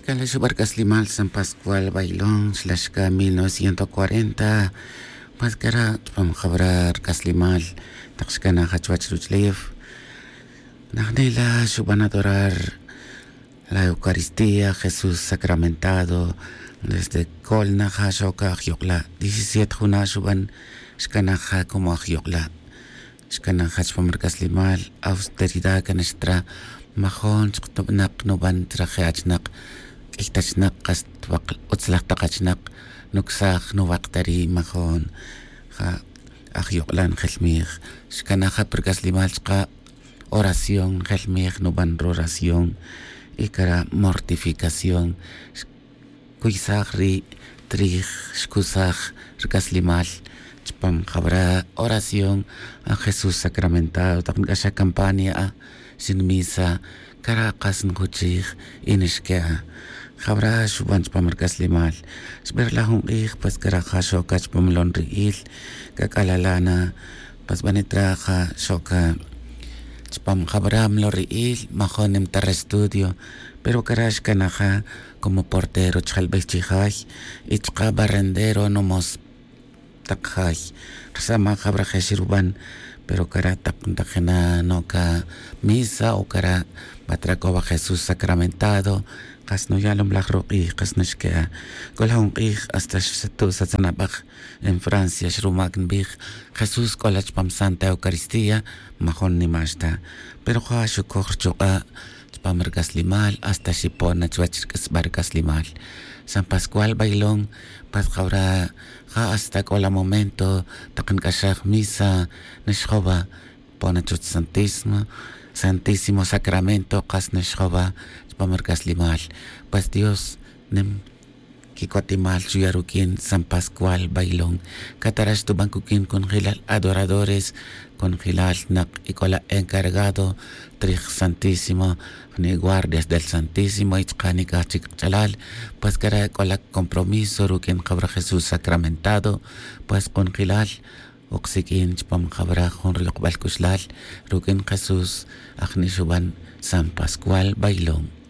Kalash Barcaslimal San Pascual Bailón, Slashka 1940, Pascara, Pamjabrar Caslimal, Taxcana Hachwach Ruchlev, Nagnela Shuban adorar la Eucaristía, Jesús sacramentado, desde Kolna Hashoka Hyokla, 17 Juna Shuban, Shkanaja como Hyokla, Shkanaja Pamarcaslimal, austeridad canestra, Mahon, Chktobnak, Noban Trajeachnak, Ichtachnak, Kastwak, Utzlachtachnak, Nuksach, Novaktari, Mahon, Ahyoklan, Helmich, Shkanaja Percaslimalchka, oración, Helmich, Noban oración, Ikara mortificación, Kuisachri, Trich, Shkusach, Rcaslimal, Chpam Jabra, oración a Jesús sacramentado, Takasha campaña, sin misa, Caracas Nkuchich, Inishkea, Jabra Shuban Chpam Rcaslimal, Sberlahun Ich, pues Carajasho, Kachpam Lonriil, Kakalalana, pues Banetraja, Shoka. Chpam Jabram Loriil, Mahonem Tarra Estudio, pero Karash Kanaja como portero Chalbechijaj, Ichka barrendero nomos Takhaj, Rasama Jabra Jeshiruban, pero Kara Takna Noka Misa o Kara Batracoba Jesús sacramentado, Kasno Yalom Lachroqi, Kasneshkea, Golhaun Ich, hasta Shetu Satanabach, en Francia, Shrumagnbich, Jesús Kolachpam Santa Eucaristía, Mahon Nimashta, pero Joashu Korchoa, Chpam Rcaslimal, hasta Shipona Chwachkas Barcaslimal, San Pascual Bailón, Pascaura, hasta Cola Momento, Takenkashach Misa, Neshova, Ponachut Santísimo Sacramento, Kasneshova, Pamarcaslimal, pues Dios nem Kikotimal Suyarukin, San Pascual Bailón, Catarash tu bancuquín con Gilal adoradores, con Gilal Nak y Cola encargado, Trij Santísimo, ni guardias del Santísimo, Ichkanika Chichalal, pues cara con la compromiso, Rukin Cabra Jesús sacramentado, pues con Gilal. Oxikin Chpam Jabra Honriok Balkushlal, Rukin Jesús, Agnishuban, San Pascual Bailón.